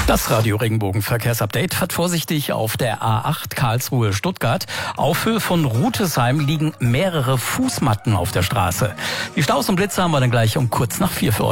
Das Radio Regenbogen Verkehrsupdate fährt vorsichtig auf der A8 Karlsruhe-Stuttgart. Auf Höhe von Rutesheim liegen mehrere Fußmatten auf der Straße. Die Staus und Blitze haben wir dann gleich um kurz nach 4 für euch.